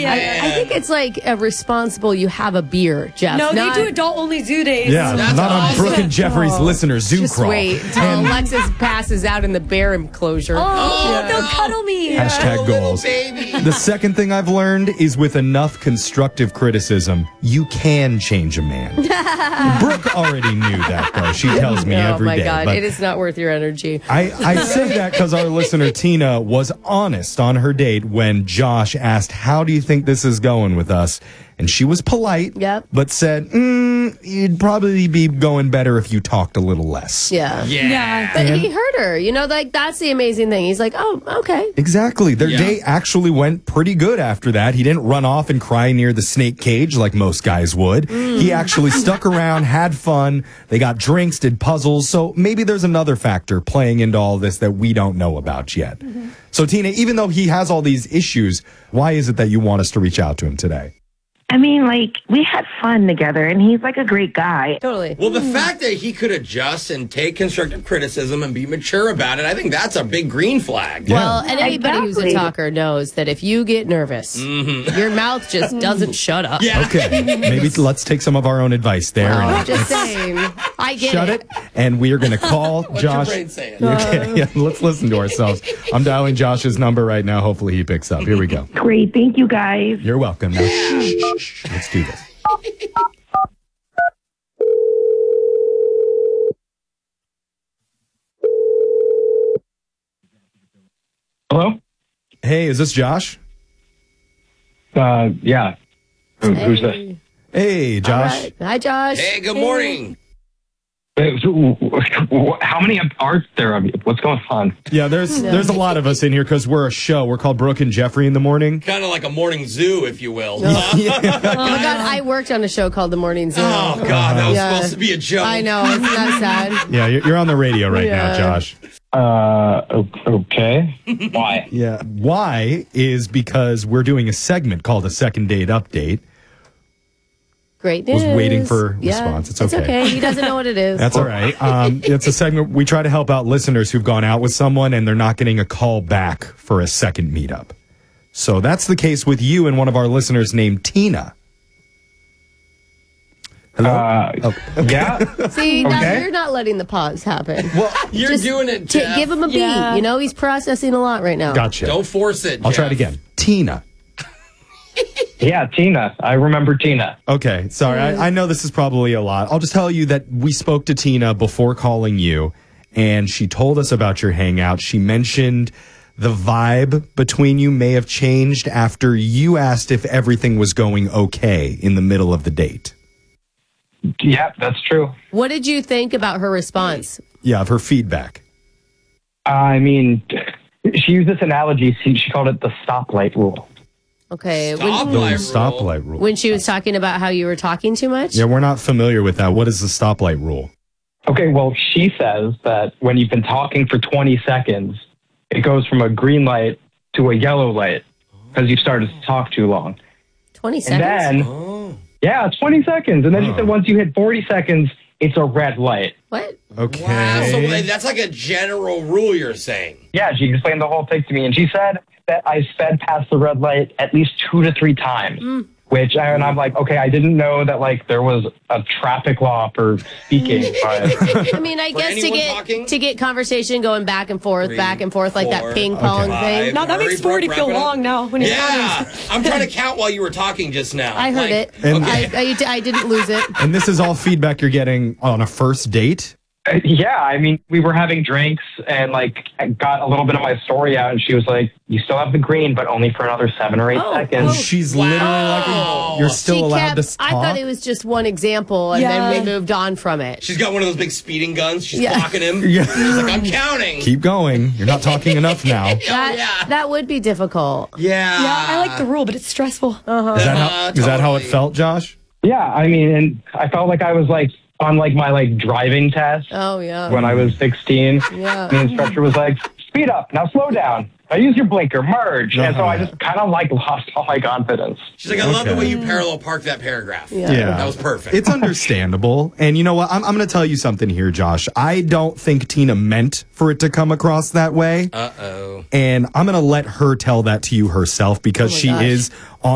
I think it's like a responsible, you have a beer, Jeff. No, they do adult-only zoo days. Yeah, That's not awesome. on Brooke and Jeffrey's listener zoo Just crawl. wait until Alexis passes out in the bear enclosure. They'll cuddle me. Hashtag goals. Baby. The second thing I've learned is with enough constructive criticism, you can change a man. Brooke already knew that, though. She tells me every day. Oh, my God. but It is not worth your energy. I say that because our listener Tina was honest on her date when Josh asked, how do you think this is going with us? And she was polite, but said, you'd probably be going better if you talked a little less. Yeah. But he heard her. You know, like that's the amazing thing. He's like, oh, okay. Exactly. Their day actually went pretty good after that. He didn't run off and cry near the snake cage like most guys would. He actually stuck around, had fun. They got drinks, did puzzles. So maybe there's another factor playing into all this that we don't know about yet. So, Tina, even though he has all these issues, why is it that you want us to reach out to him today? I mean, like, we had fun together, and he's, like, a great guy. Totally. Well, the fact that he could adjust and take constructive criticism and be mature about it, I think that's a big green flag. Well, and anybody who's a Exactly. talker knows that if you get nervous, your mouth just doesn't shut up. Yeah. Okay, maybe let's take some of our own advice there. I'm just saying. I get Shut it. And we are going to call What's Josh. your brain saying? Okay, yeah, let's listen to ourselves. I'm dialing Josh's number right now. Hopefully he picks up. Here we go. Great. Thank you, guys. You're welcome. Now, shh. Let's do this. Hello? Hey, is this Josh? Yeah. Who's this? Hey, Josh. All right. Hi, Josh. Hey, good morning. How many are there of you? What's going on? Yeah, there's a lot of us in here because we're a show. We're called Brooke and Jeffrey in the morning. Kind of like a morning zoo, if you will. Oh my God, I worked on a show called The Morning Zoo. Oh, God, that was supposed to be a joke. I know, isn't that sad? Yeah, you're on the radio right now, Josh. Okay. Why? Yeah. Why is because we're doing a segment called a Second Date Update. Great news. Was waiting for a response. It's okay. He doesn't know what it is. That's all right. It's a segment we try to help out listeners who've gone out with someone and they're not getting a call back for a second meetup. So that's the case with you and one of our listeners named Tina. Hello? Yeah. See, now Okay. you're not letting the pause happen. Well, you're Just doing it, Jeff. Give him a beat. Yeah. You know, he's processing a lot right now. Gotcha. Don't force it, I'll try Jeff. it again. Tina. Yeah, Tina. I remember Tina. Okay, sorry. I know this is probably a lot. I'll just tell you that we spoke to Tina before calling you, and she told us about your hangout. She mentioned the vibe between you may have changed after you asked if everything was going okay in the middle of the date. Yeah, that's true. What did you think about her response? Yeah, of her feedback. I mean, she used this analogy. She called it the stoplight rule. Okay. Stoplight rule. When she was talking about how you were talking too much? Yeah, we're not familiar with that. What is the stoplight rule? Okay, well, she says that when you've been talking for 20 seconds, it goes from a green light to a yellow light because you've started to talk too long. 20 And seconds? then, yeah, 20 seconds. And then she said once you hit 40 seconds, it's a red light. What? Okay. Wow, so that's like a general rule you're saying. Yeah, she explained the whole thing to me. And she said that I sped past the red light at least 2 to 3 times. And I'm like, okay, I didn't know that like there was a traffic law for speaking. But I mean, I For guess anyone talking? to get conversation going back and forth, like that 4, ping pong thing. No, that makes 40 feel long now when you're Yeah, talking. I'm trying to count while you were talking just now. I heard it. And- I didn't lose it. And this is all feedback you're getting on a first date? yeah, I mean, we were having drinks and like I got a little bit of my story out and she was like, you still have the green, but only for another 7 or 8 seconds. She's literally like, you're still allowed to talk? I thought it was just one example, and then we moved on from it. She's got one of those big speeding guns. She's Yeah. blocking him. Yeah. She's like, I'm counting. Keep going. You're not talking enough now. That would be difficult. Yeah. Yeah, I like the rule, but it's stressful. Is that how it felt, Josh? Yeah, I mean, and I felt like I was like on like my like driving test Oh, yeah. when I was 16. Yeah. The instructor was like, speed up, now slow down. Now use your blinker, merge. And so I just kind of like lost all my confidence. She's like, I love the way you parallel parked that paragraph. Yeah. That was perfect. It's understandable. And you know what? I'm going to tell you something here, Josh. I don't think Tina meant for it to come across that way. Uh-oh. And I'm going to let her tell that to you herself because she gosh. is on